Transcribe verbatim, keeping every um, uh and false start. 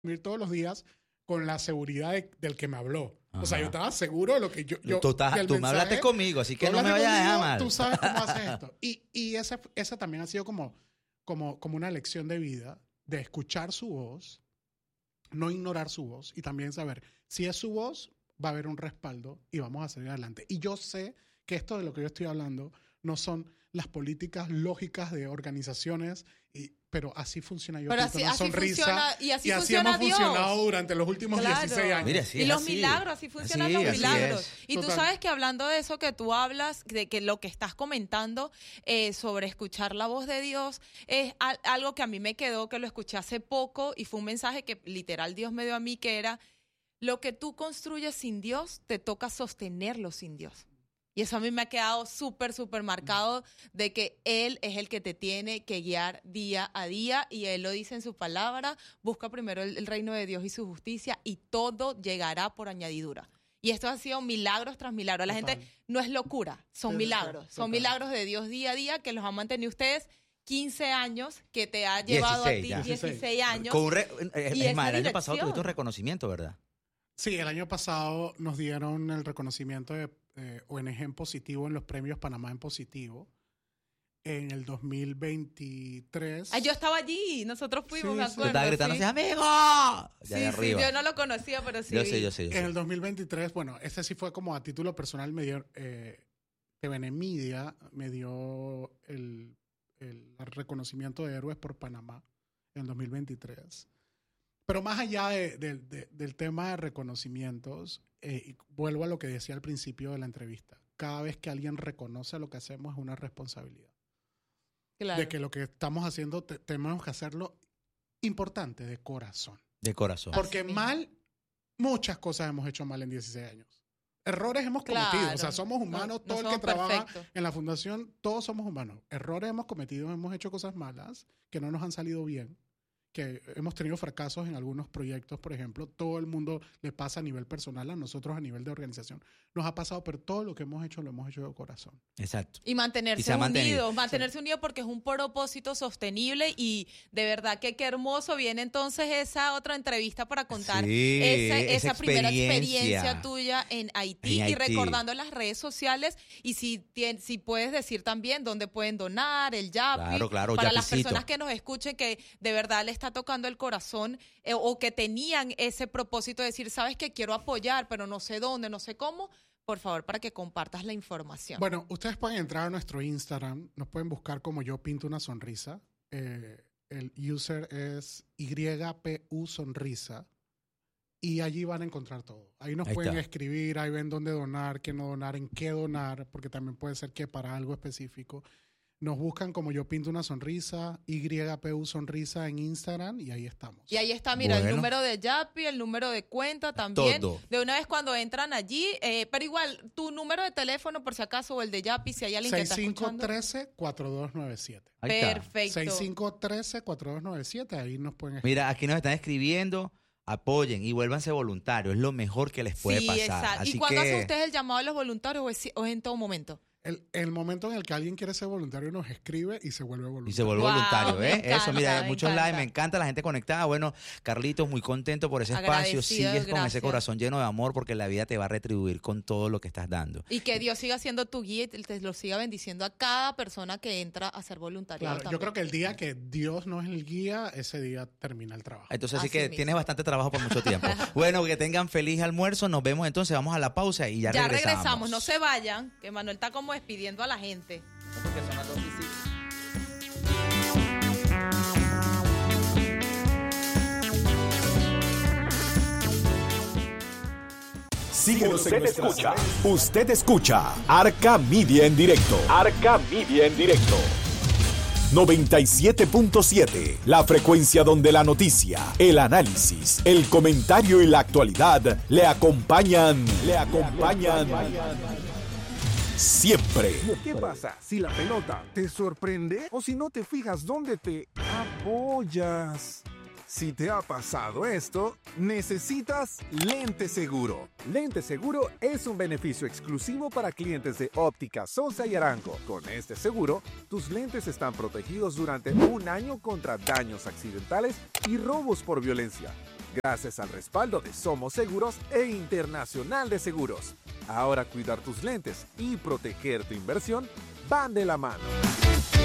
dormir todos los días con la seguridad de, del que me habló. Ajá. O sea, yo estaba seguro de lo que yo... yo tú estás, del tú me mensaje, hablaste conmigo, así que tú no me hablaste vayas a dejar conmigo, mal. Tú sabes cómo haces esto. Y, y ese, ese también ha sido como, como, como una lección de vida, de escuchar su voz, no ignorar su voz, y también saber, si es su voz, va a haber un respaldo y vamos a salir adelante. Y yo sé que esto de lo que yo estoy hablando no son las políticas lógicas de organizaciones, y, pero así funciona Yo Pero Pinto así, Una así Sonrisa. funciona, y así, y así funciona hemos Dios. funcionado durante los últimos Claro. dieciséis años. Mira, sí, y es los así. milagros, así funcionan Así, los así milagros. es. Y tú Total. sabes que hablando de eso que tú hablas, de que lo que estás comentando eh, sobre escuchar la voz de Dios, es al- algo que a mí me quedó, que lo escuché hace poco y fue un mensaje que literal Dios me dio a mí, que era: lo que tú construyes sin Dios, te toca sostenerlo sin Dios. Y eso a mí me ha quedado súper, súper marcado, de que Él es el que te tiene que guiar día a día, y Él lo dice en su palabra: busca primero el, el reino de Dios y su justicia, y todo llegará por añadidura. Y esto ha sido milagros tras milagros. La Total. gente, no es locura, son Sí, milagros. total. Son milagros de Dios día a día, que los han mantenido ustedes quince años, que te ha llevado dieciséis a ya. ti dieciséis años. Con un re- es, Y es esa más, el año pasado dirección. tuviste un reconocimiento, ¿verdad? Sí, el año pasado nos dieron el reconocimiento de eh, O N G en positivo en los premios Panamá en positivo. En el dos mil veintitrés. Ah, yo estaba allí, nosotros fuimos, Sí, me sí. Tú acuerdo. estabas gritando sí. así, amigo. De Sí, ahí sí, arriba. yo no lo conocía, pero sí Yo vi. sé, yo sé, yo sé. En el dos mil veintitrés, bueno, este sí fue como a título personal, me dio, eh, T V N Media me dio el, el reconocimiento de Héroes por Panamá en dos mil veintitrés. Pero más allá de, de, de, del tema de reconocimientos, eh, y vuelvo a lo que decía al principio de la entrevista. Cada vez que alguien reconoce lo que hacemos es una responsabilidad. Claro. De que lo que estamos haciendo te, tenemos que hacerlo importante, de corazón. De corazón. Así Porque mismo. mal, muchas cosas hemos hecho mal en dieciséis años. Errores hemos Claro. cometido. O sea, somos humanos. No- no todo el somos que trabaja perfectos. en la fundación, todos somos humanos. Errores hemos cometido, hemos hecho cosas malas que no nos han salido bien, que hemos tenido fracasos en algunos proyectos, por ejemplo. Todo el mundo le pasa a nivel personal, a nosotros a nivel de organización. Nos ha pasado, pero todo lo que hemos hecho lo hemos hecho de corazón. Exacto. Y mantenerse Y se ha mantenido. unidos, mantenerse unidos, porque es un propósito sostenible, y de verdad que qué hermoso. Viene entonces esa otra entrevista para contar Sí, esa, esa esa primera experiencia. experiencia tuya en Haití, En y Haití. recordando las redes sociales, y si, tien- si puedes decir también dónde pueden donar, el Yapi, Claro, claro, para las Yapicito. personas que nos escuchen, que de verdad le está tocando el corazón, eh, o que tenían ese propósito de decir, sabes que quiero apoyar, pero no sé dónde, no sé cómo. Por favor, para que compartas la información. Bueno, ustedes pueden entrar a nuestro Instagram, nos pueden buscar como Yo Pinto Una Sonrisa. Eh, el user es Y P U Sonrisa. Y allí van a encontrar todo. Ahí nos Ahí pueden está. escribir, ahí ven dónde donar, qué no donar, en qué donar, porque también puede ser que para algo específico. Nos buscan como Yo Pinto Una Sonrisa, Y P U Sonrisa en Instagram, y ahí estamos. Y ahí está, mira, el Bueno. número de Yapi, el número de cuenta también. Todo. De una vez cuando entran allí, eh, pero igual, tu número de teléfono, por si acaso, o el de Yapi, si hay alguien que seis está cinco escuchando. uno tres, cuatro dos nueve siete. Ahí está. Perfecto. seis cinco uno tres, cuatro dos nueve siete, ahí nos pueden escribir. Mira, aquí nos están escribiendo, apoyen y vuélvanse voluntarios. Es lo mejor que les puede Sí, pasar. exacto. Así ¿Y cuándo que hace ustedes el llamado a los voluntarios, o es, o es en todo momento? El, el momento en el que alguien quiere ser voluntario nos escribe y se vuelve voluntario. y se vuelve Wow, voluntario, me ¿eh? encanta, Eso, mira, me muchos encanta. likes, me encanta la gente conectada. Bueno, Carlitos, muy contento por ese espacio. Agradecido, Sigues con ese gracias. corazón lleno de amor, porque la vida te va a retribuir con todo lo que estás dando. Y que Dios siga siendo tu guía y te, te lo siga bendiciendo a cada persona que entra a ser voluntario. Claro, yo creo que el día que Dios no es el guía, ese día termina el trabajo. Entonces, así, Así que mismo. tienes bastante trabajo por mucho tiempo. Bueno, que tengan feliz almuerzo. Nos vemos entonces. Vamos a la pausa y ya, Ya regresamos. regresamos, no se vayan, que Manuel está como despidiendo a la gente. Porque son las dos y cinco. Síguenos en nuestras redes. Usted escucha Arca Media en directo. Arca Media en directo. noventa y siete punto siete, la frecuencia donde la noticia, el análisis, el comentario y la actualidad le acompañan, le acompañan siempre. ¿Qué pasa si la pelota te sorprende o si no te fijas dónde te apoyas? Si te ha pasado esto, necesitas Lente Seguro. Lente Seguro es un beneficio exclusivo para clientes de Óptica Sosa y Arango. Con este seguro, tus lentes están protegidos durante un año contra daños accidentales y robos por violencia. gracias al respaldo de Somos Seguros e Internacional de Seguros. Ahora cuidar tus lentes y proteger tu inversión van de la mano.